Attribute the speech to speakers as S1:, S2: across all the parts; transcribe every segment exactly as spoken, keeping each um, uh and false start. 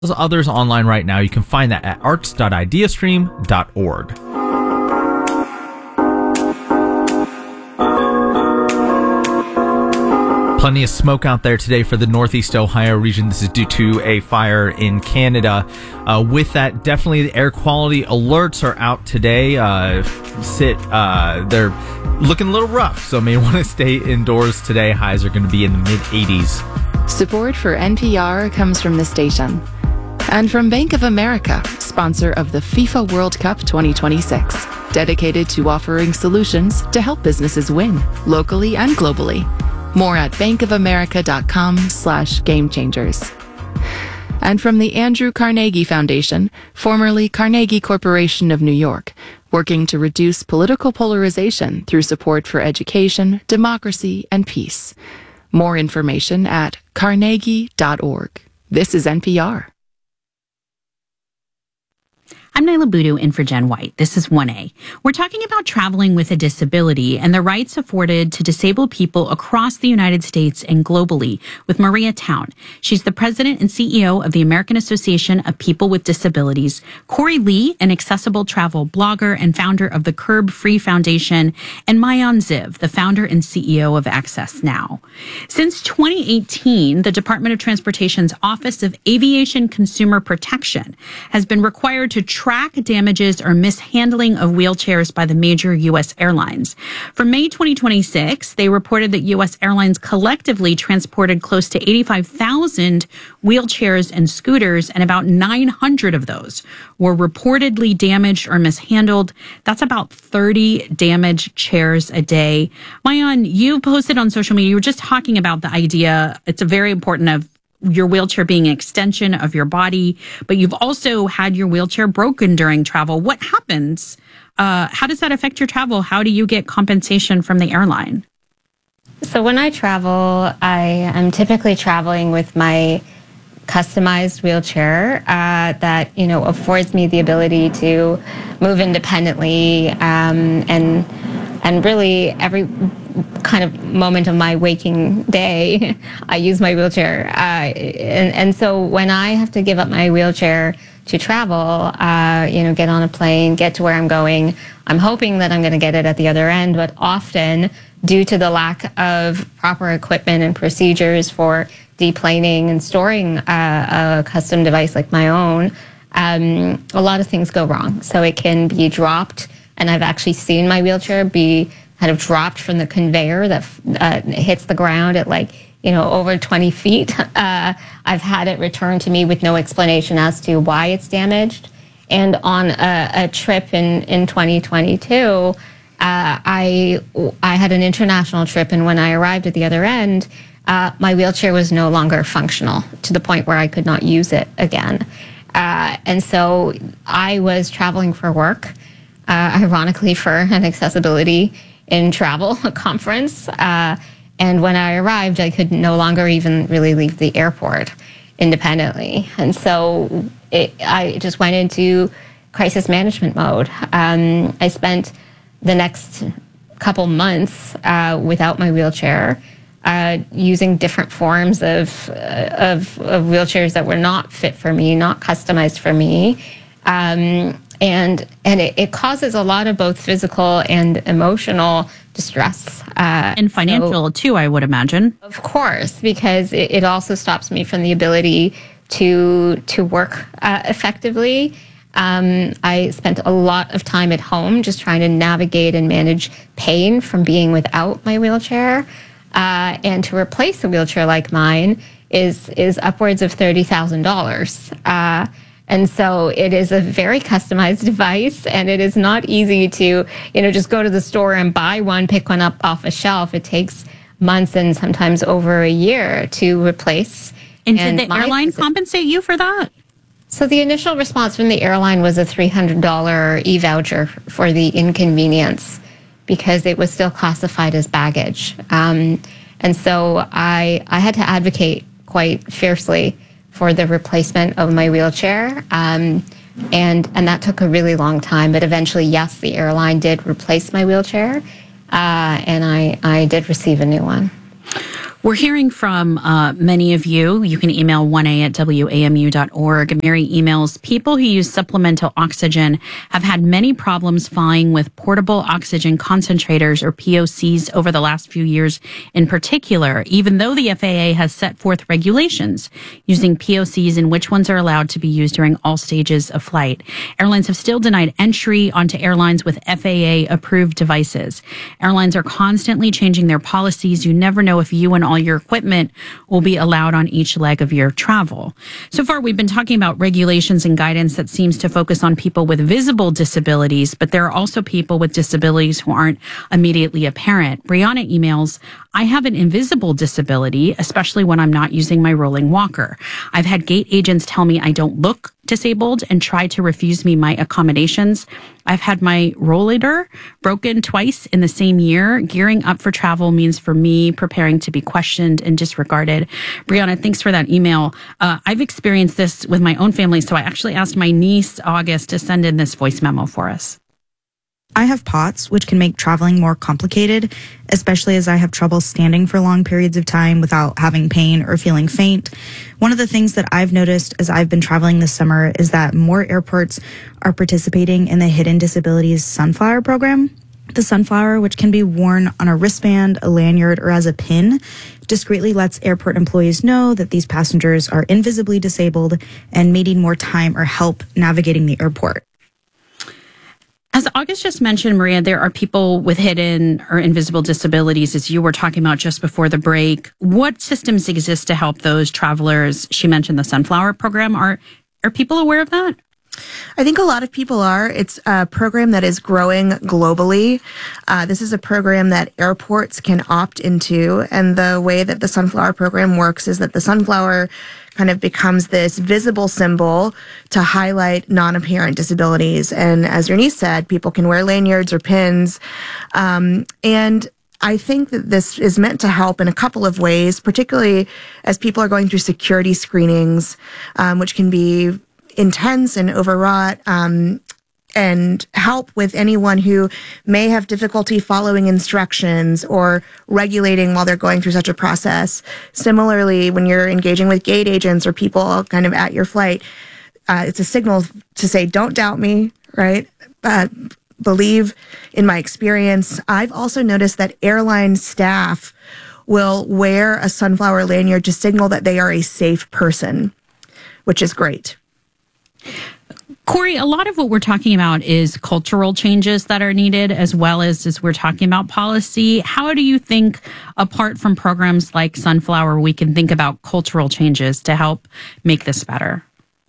S1: others online right now. You can find that at arts dot ideastream dot org. Plenty of smoke out there today for the Northeast Ohio region. This is due to a fire in Canada. Uh, with that, definitely the air quality alerts are out today. Uh, sit, uh, they're looking a little rough, so may want to stay indoors today. Highs are going to be in the mid eighties.
S2: Support for N P R comes from the station and from Bank of America, sponsor of the FIFA World Cup twenty twenty-six, dedicated to offering solutions to help businesses win locally and globally. More at bankofamerica.com slash game changers. And from the Andrew Carnegie Foundation, formerly Carnegie Corporation of New York, working to reduce political polarization through support for education, democracy, and peace. More information at carnegie dot org. This is N P R.
S3: I'm Nyla Boodoo in for Jen White. This is one A. We're talking about traveling with a disability and the rights afforded to disabled people across the United States and globally with Maria Town. She's the president and C E O of the American Association of People with Disabilities. Corey Lee, an accessible travel blogger and founder of the Curb Free Foundation, and Maayan Ziv, the founder and C E O of Access Now. Since twenty eighteen, the Department of Transportation's Office of Aviation Consumer Protection has been required to track damages or mishandling of wheelchairs by the major U S airlines. For May twenty twenty-six, they reported that U S airlines collectively transported close to eighty-five thousand wheelchairs and scooters, and about nine hundred of those were reportedly damaged or mishandled. That's about thirty damaged chairs a day. Maayan, you posted on social media, you were just talking about the idea, it's a very important of your wheelchair being an extension of your body, but you've also had your wheelchair broken during travel. What happens? Uh, how does that affect your travel? How do you get compensation from the airline?
S4: So when I travel, I am typically traveling with my customized wheelchair uh, that, you know, affords me the ability to move independently um, and and really every kind of moment of my waking day, I use my wheelchair. Uh, and, and so when I have to give up my wheelchair to travel, uh, you know, get on a plane, get to where I'm going, I'm hoping that I'm going to get it at the other end. But often, due to the lack of proper equipment and procedures for deplaning and storing uh, a custom device like my own, um, a lot of things go wrong. So it can be dropped, and I've actually seen my wheelchair be kind of dropped from the conveyor that uh, hits the ground at like, you know, over twenty feet. Uh, I've had it returned to me with no explanation as to why it's damaged. And on a, a trip in, in twenty twenty-two, uh, I, I had an international trip, and when I arrived at the other end, uh, my wheelchair was no longer functional to the point where I could not use it again. Uh, and so I was traveling for work, uh, ironically for an accessibility in travel conference. Uh, and when I arrived, I could no longer even really leave the airport independently. And so it, I just went into crisis management mode. Um, I spent the next couple months uh, without my wheelchair, uh, using different forms of, uh, of, of wheelchairs that were not fit for me, not customized for me. Um, And and it, it causes a lot of both physical and emotional distress. Uh,
S3: and financial, so, too, I would imagine.
S4: Of course, because it, it also stops me from the ability to, to work uh, effectively. Um, I spent a lot of time at home just trying to navigate and manage pain from being without my wheelchair. Uh, and to replace a wheelchair like mine is, is upwards of thirty thousand dollars. Uh And so it is a very customized device, and it is not easy to, you know, just go to the store and buy one, pick one up off a shelf. It takes months and sometimes over a year to replace.
S3: And, and did the airline compensate you for that?
S4: So the initial response from the airline was a three hundred dollars e-voucher for the inconvenience because it was still classified as baggage. Um, and so I, I had to advocate quite fiercely for the replacement of my wheelchair. Um, and, and that took a really long time. But eventually, yes, the airline did replace my wheelchair. Uh, and I, I did receive a new one.
S3: We're hearing from uh, many of you. You can email one a at w a m u dot org. Mary emails, people who use supplemental oxygen have had many problems flying with portable oxygen concentrators, or P O Cs, over the last few years in particular, even though the F A A has set forth regulations using P O Cs and which ones are allowed to be used during all stages of flight. Airlines have still denied entry onto airlines with F A A-approved devices. Airlines are constantly changing their policies. You never know if you and all your equipment will be allowed on each leg of your travel. So far, we've been talking about regulations and guidance that seems to focus on people with visible disabilities, but there are also people with disabilities who aren't immediately apparent. Brianna emails, I have an invisible disability, especially when I'm not using my rolling walker. I've had gate agents tell me I don't look disabled and try to refuse me my accommodations. I've had my rollator broken twice in the same year. Gearing up for travel means for me preparing to be questioned and disregarded. Brianna, thanks for that email. Uh, I've experienced this with my own family, so I actually asked my niece, August, to send in this voice memo for us.
S5: I have POTS, which can make traveling more complicated, especially as I have trouble standing for long periods of time without having pain or feeling faint. One of the things that I've noticed as I've been traveling this summer is that more airports are participating in the Hidden Disabilities Sunflower program. The sunflower, which can be worn on a wristband, a lanyard, or as a pin, discreetly lets airport employees know that these passengers are invisibly disabled and may need more time or help navigating the airport.
S3: As August just mentioned, Maria, there are people with hidden or invisible disabilities, as you were talking about just before the break. What systems exist to help those travelers? She mentioned the Sunflower program. Are are people aware of that?
S6: I think a lot of people are. It's a program that is growing globally. Uh, this is a program that airports can opt into. And the way that the Sunflower program works is that the sunflower kind of becomes this visible symbol to highlight non-apparent disabilities. And as your niece said, people can wear lanyards or pins. Um, and I think that this is meant to help in a couple of ways, particularly as people are going through security screenings, um, which can be intense and overwrought, um, and help with anyone who may have difficulty following instructions or regulating while they're going through such a process. Similarly, when you're engaging with gate agents or people kind of at your flight, uh, it's a signal to say, don't doubt me, right? Uh, believe in my experience. I've also noticed that airline staff will wear a sunflower lanyard to signal that they are a safe person, which is great.
S3: Corey, a lot of what we're talking about is cultural changes that are needed, as well as as we're talking about policy. How do you think, apart from programs like Sunflower, we can think about cultural changes to help make this better?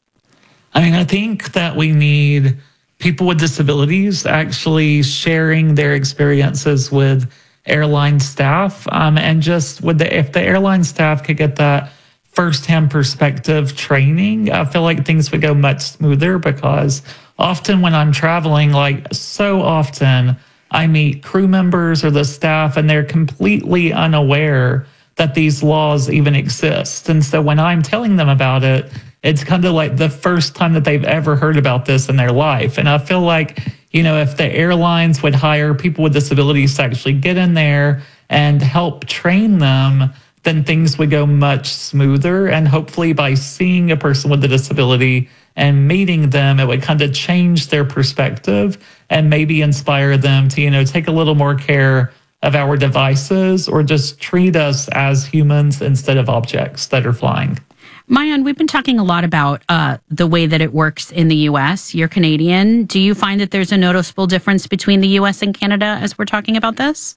S7: I mean, I think that we need people with disabilities actually sharing their experiences with airline staff, um, and just with the, if the airline staff could get that firsthand perspective training, I feel like things would go much smoother, because often when I'm traveling, like so often, I meet crew members or the staff and they're completely unaware that these laws even exist. And so when I'm telling them about it, it's kind of like the first time that they've ever heard about this in their life. And I feel like, you know, if the airlines would hire people with disabilities to actually get in there and help train them, then things would go much smoother. And hopefully by seeing a person with a disability and meeting them, it would kind of change their perspective and maybe inspire them to, you know, take a little more care of our devices or just treat us as humans instead of objects that are flying.
S3: Maayan, we've been talking a lot about uh, the way that it works in the U S. You're Canadian. Do you find that there's a noticeable difference between the U S and Canada as we're talking about this?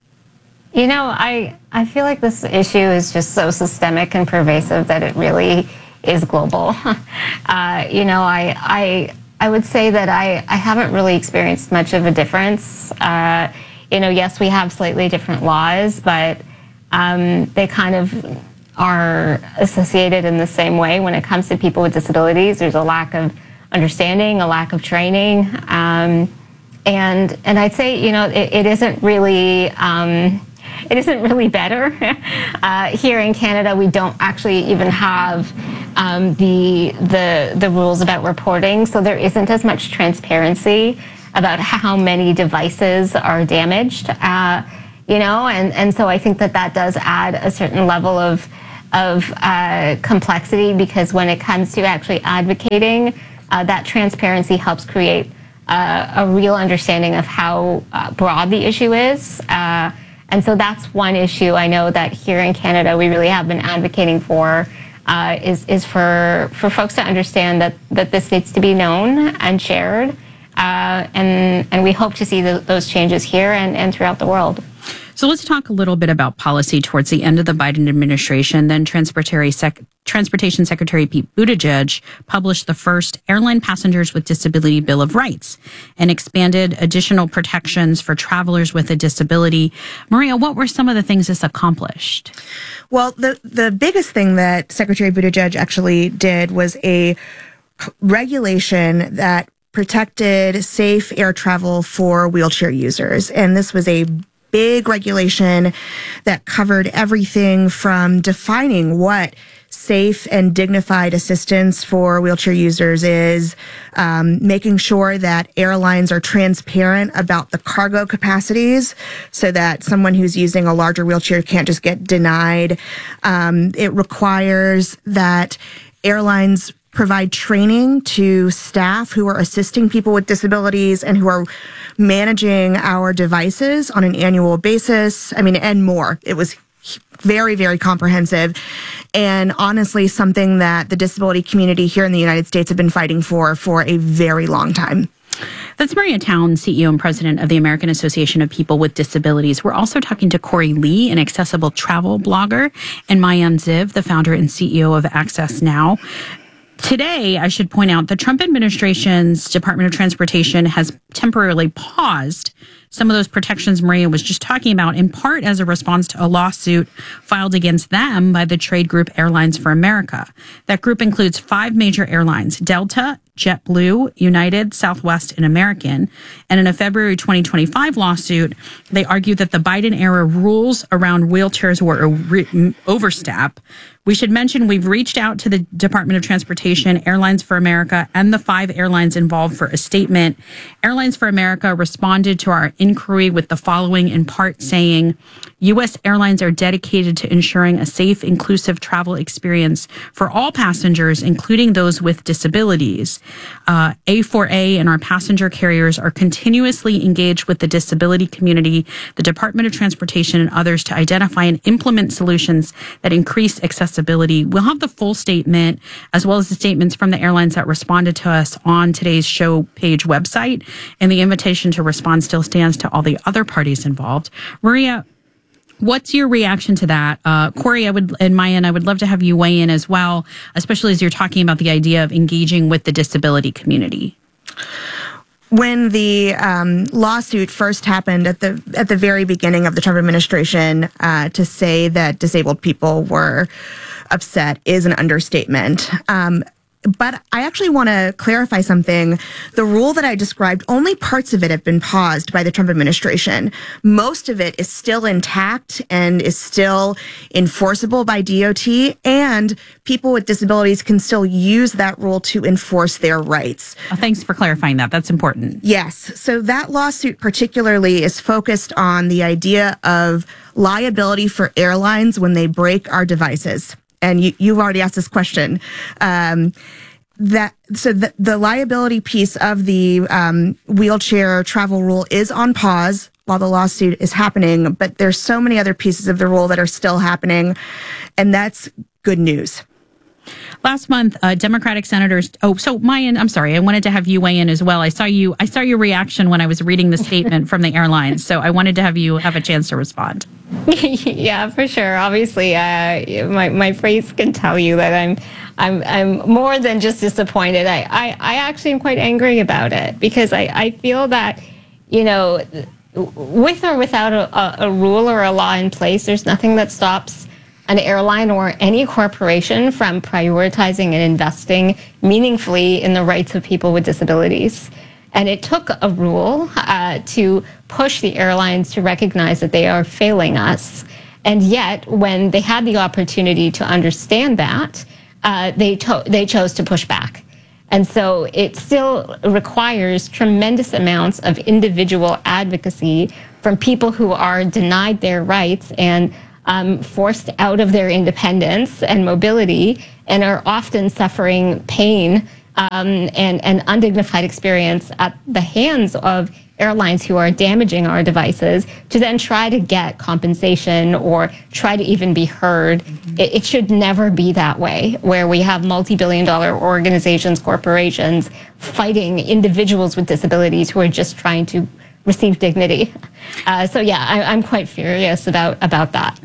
S4: You know, I, I feel like this issue is just so systemic and pervasive that it really is global. uh, you know, I, I, I would say that I, I haven't really experienced much of a difference. Uh, you know, yes, we have slightly different laws, but um, they kind of are associated in the same way when it comes to people with disabilities. There's a lack of understanding, a lack of training. Um, and, and I'd say, you know, it, it isn't really... Um, It isn't really better. Uh, here in Canada, we don't actually even have um, the, the, the rules about reporting, so there isn't as much transparency about how many devices are damaged. Uh, you know, and, and so I think that that does add a certain level of, of uh, complexity, because when it comes to actually advocating, uh, that transparency helps create uh, a real understanding of how uh, broad the issue is. Uh, and so that's one issue I know that here in Canada we really have been advocating for, uh, is, is for, for folks to understand that, that this needs to be known and shared. Uh, and, and we hope to see the, those changes here and, and throughout the world.
S3: So let's talk a little bit about policy towards the end of the Biden administration. Then Transportation, Sec- Transportation Secretary Pete Buttigieg published the first Airline Passengers with Disability Bill of Rights and expanded additional protections for travelers with a disability. Maria, what were some of the things this accomplished?
S6: Well, the, the biggest thing that Secretary Buttigieg actually did was a regulation that protected safe air travel for wheelchair users. And this was a big regulation that covered everything from defining what safe and dignified assistance for wheelchair users is, um, making sure that airlines are transparent about the cargo capacities so that someone who's using a larger wheelchair can't just get denied. Um, it requires that airlines provide training to staff who are assisting people with disabilities and who are managing our devices on an annual basis. I mean, and more. It was very, very comprehensive, and honestly, something that the disability community here in the United States have been fighting for for a very long time.
S3: That's Maria Town, C E O and president of the American Association of People with Disabilities. We're also talking to Corey Lee, an accessible travel blogger, and Maayan Ziv, the founder and C E O of Access Now. Today, I should point out, the Trump administration's Department of Transportation has temporarily paused some of those protections Maria was just talking about, in part as a response to a lawsuit filed against them by the trade group Airlines for America. That group includes five major airlines: Delta, JetBlue, United, Southwest, and American. And in a February twenty twenty-five lawsuit, they argued that the Biden-era rules around wheelchairs were a re- overstep. We should mention we've reached out to the Department of Transportation, Airlines for America, and the five airlines involved for a statement. Airlines for America responded to our inquiry with the following, in part saying, U S airlines are dedicated to ensuring a safe, inclusive travel experience for all passengers, including those with disabilities. Uh, A four A and our passenger carriers are continuously engaged with the disability community, the Department of Transportation, and others to identify and implement solutions that increase accessibility. We'll have the full statement, as well as the statements from the airlines that responded to us, on today's show page website. And the invitation to respond still stands to all the other parties involved. Maria, what's your reaction to that? Uh, Corey, I would, and Maayan, I would love to have you weigh in as well, especially as you're talking about the idea of engaging with the disability community.
S6: When the um, lawsuit first happened at the at the very beginning of the Trump administration, uh, to say that disabled people were upset is an understatement. Um, But I actually want to clarify something. The rule that I described, only parts of it have been paused by the Trump administration. Most of it is still intact and is still enforceable by D O T, and people with disabilities can still use that rule to enforce their rights.
S3: Oh, thanks for clarifying that. That's important.
S6: Yes. So that lawsuit particularly is focused on the idea of liability for airlines when they break our devices. And you, you've already asked this question. Um, that so the, the liability piece of the um, wheelchair travel rule is on pause while the lawsuit is happening, but there's so many other pieces of the rule that are still happening, and that's good news.
S3: Last month, uh, Democratic senators. Oh, so Maayan, I'm sorry. I wanted to have you weigh in as well. I saw you. I saw your reaction when I was reading the statement from the airlines. So I wanted to have you have a chance to respond.
S4: Yeah, for sure. Obviously, uh, my my phrase can tell you that I'm I'm I'm more than just disappointed. I I, I actually am quite angry about it, because I, I feel that, you know, with or without a, a rule or a law in place, there's nothing that stops an airline or any corporation from prioritizing and investing meaningfully in the rights of people with disabilities. And it took a rule uh, to push the airlines to recognize that they are failing us. And yet, when they had the opportunity to understand that, uh, they, to- they chose to push back. And so it still requires tremendous amounts of individual advocacy from people who are denied their rights and um, forced out of their independence and mobility, and are often suffering pain um, and, and undignified experience at the hands of airlines who are damaging our devices, to then try to get compensation or try to even be heard. Mm-hmm. It, it should never be that way, where we have multi-billion dollar organizations, corporations, fighting individuals with disabilities who are just trying to receive dignity. Uh, so yeah, I, I'm quite furious about, about that.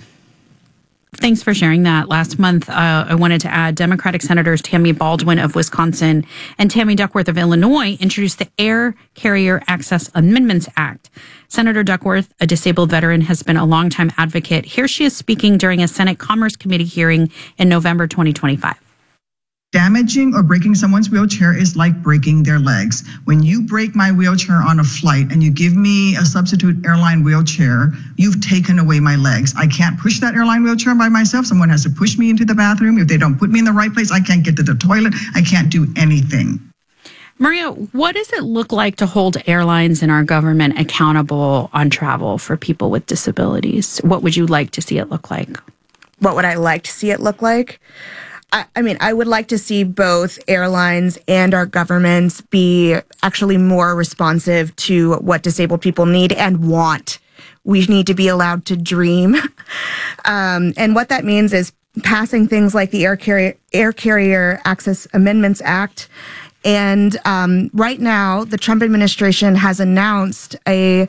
S3: Thanks for sharing that. Last month, uh, I wanted to add Democratic Senators Tammy Baldwin of Wisconsin and Tammy Duckworth of Illinois introduced the Air Carrier Access Amendments Act. Senator Duckworth, a disabled veteran, has been a longtime advocate. Here she is speaking during a Senate Commerce Committee hearing in November twenty twenty-five.
S8: Damaging or breaking someone's wheelchair is like breaking their legs. When you break my wheelchair on a flight and you give me a substitute airline wheelchair, you've taken away my legs. I can't push that airline wheelchair by myself. Someone has to push me into the bathroom. If they don't put me in the right place, I can't get to the toilet. I can't do anything.
S3: Maria, what does it look like to hold airlines and our government accountable on travel for people with disabilities? What would you like to see it look like?
S6: What would I like to see it look like? I mean, I would like to see both airlines and our governments be actually more responsive to what disabled people need and want. We need to be allowed to dream. Um, and what that means is passing things like the Air Carrier, Air Carrier Access Amendments Act. And um, right now, the Trump administration has announced a,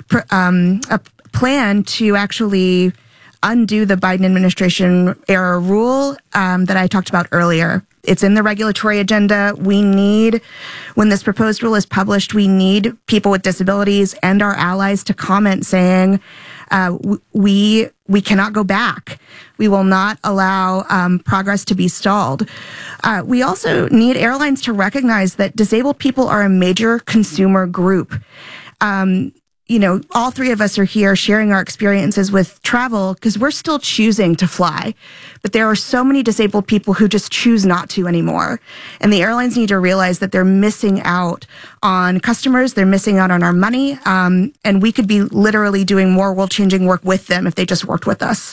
S6: um, a plan to actually undo the Biden administration era rule um, that I talked about earlier. It's in the regulatory agenda. We need, when this proposed rule is published, we need people with disabilities and our allies to comment saying, uh, we we cannot go back. We will not allow um, progress to be stalled. Uh, we also need airlines to recognize that disabled people are a major consumer group. Um, You know, all three of us are here sharing our experiences with travel because we're still choosing to fly. But there are so many disabled people who just choose not to anymore. And the airlines need to realize that they're missing out on customers. They're missing out on our money. Um, and we could be literally doing more world-changing work with them if they just worked with us.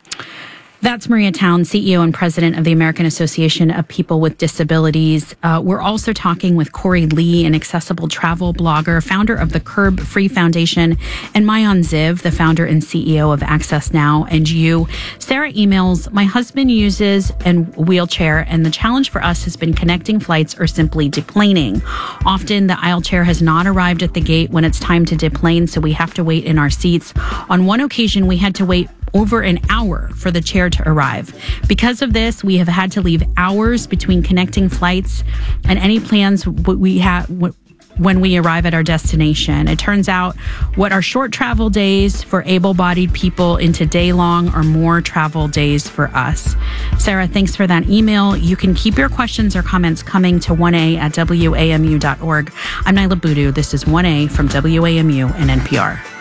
S3: That's Maria Town, C E O and president of the American Association of People with Disabilities. Uh, we're also talking with Corey Lee, an accessible travel blogger, founder of the Curb Free Foundation, and Maayan Ziv, the founder and C E O of Access Now and You. Sarah emails, my husband uses a wheelchair, and the challenge for us has been connecting flights or simply deplaning. Often the aisle chair has not arrived at the gate when it's time to deplane, so we have to wait in our seats. On one occasion, we had to wait over an hour for the chair to arrive. Because of this, we have had to leave hours between connecting flights and any plans we have when we arrive at our destination. It turns out what are short travel days for able-bodied people into day-long or more travel days for us. Sarah, thanks for that email. You can keep your questions or comments coming to one A at W A M U dot org. I'm Nyla Boodoo. This is one A from W A M U and N P R.